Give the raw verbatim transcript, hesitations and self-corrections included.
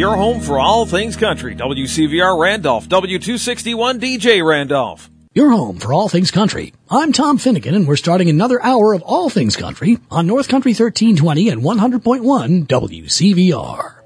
your home for all things country. W C V R Randolph, W two sixty-one D J Randolph. Your home for all things country. I'm Tom Finnegan, and we're starting another hour of all things country on North Country thirteen twenty and one hundred point one W C V R.